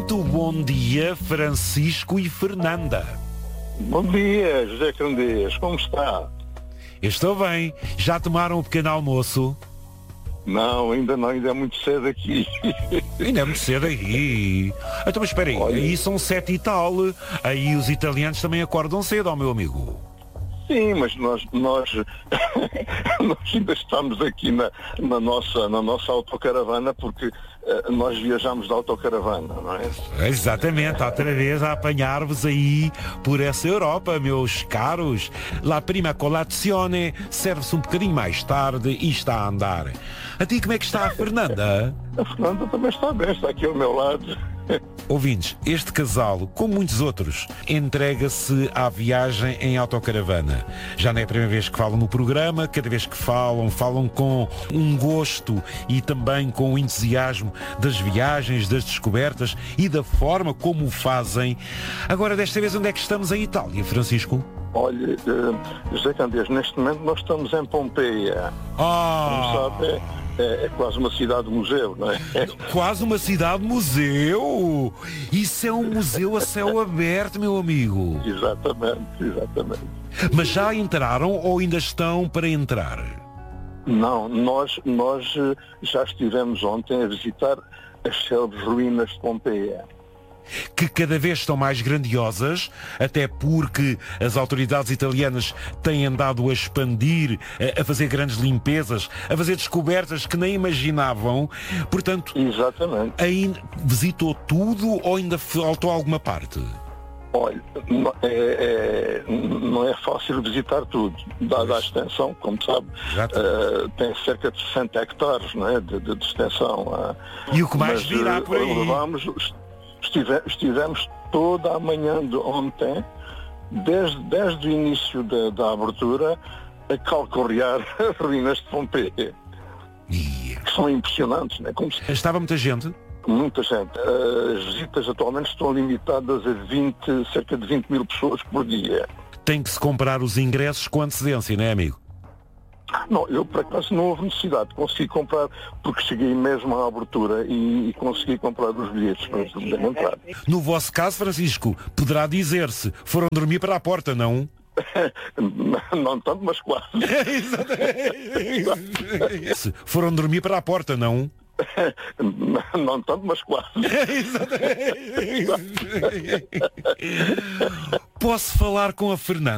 Muito bom dia, Francisco e Fernanda. Bom dia, José Candeias, como está? Estou bem. Já tomaram o pequeno almoço? Não, ainda não, ainda é muito cedo aqui. Ainda é muito cedo aí. Então, mas espera aí, Olha. aí são 7 e tal. Aí os italianos também acordam cedo, ó meu amigo. Sim, mas nós ainda estamos aqui na nossa autocaravana porque nós viajamos de autocaravana, não é? Exatamente, outra vez a apanhar-vos aí por essa Europa, meus caros. La prima colazione serve-se um bocadinho mais tarde e está a andar. A ti, como é que está a Fernanda? A Fernanda também está bem, está aqui ao meu lado. Ouvintes, este casal, como muitos outros, entrega-se à viagem em autocaravana. Já não é a primeira vez que falam no programa, cada vez que falam com um gosto e também com o entusiasmo das viagens, das descobertas e da forma como o fazem. Agora, desta vez, onde é que estamos em Itália, Francisco? Olha, José Candeias, neste momento nós estamos em Pompeia. Como sabe, é quase uma cidade-museu, não é? Quase uma cidade-museu! Isso é um museu a céu aberto, meu amigo. Exatamente. Mas já entraram ou ainda estão para entrar? Não, nós já estivemos ontem a visitar as célebres ruínas de Pompeia. Que cada vez estão mais grandiosas, até porque as autoridades italianas têm andado a expandir, a fazer grandes limpezas, a fazer descobertas que nem imaginavam. Portanto, Exatamente. ainda visitou tudo ou ainda faltou alguma parte? Olha, não é fácil visitar tudo, dada a extensão, como sabe, tem cerca de 60 hectares, não é, de extensão. E o que mais virá por aí? Estivemos toda a manhã de ontem, desde o início da abertura, a calcorrear as ruínas de Pompeia, que são impressionantes, não é? Estava muita gente? Muita gente. As visitas atualmente estão limitadas a cerca de 20 mil pessoas por dia. Tem que se comprar os ingressos com antecedência, não é, amigo? Não, eu por acaso não houve necessidade, consegui comprar, porque cheguei mesmo à abertura e consegui comprar os bilhetes para poder entrar. No vosso caso, Francisco, poderá dizer-se, foram dormir para a porta, não? Não tanto, mas quase. Foram dormir para a porta, não? Não tanto, mas quase. Posso falar com a Fernanda?